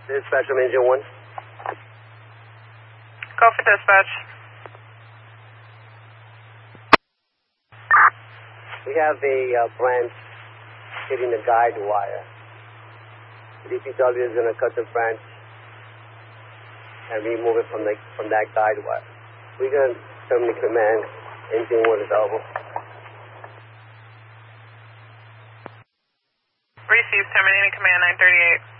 Dispatch from engine 1. Go for dispatch. We have a branch hitting the guide wire. DPW is going to cut the branch and remove it from that guide wire. We're going to terminate command. Engine 1 is over. Receive, terminating command 938.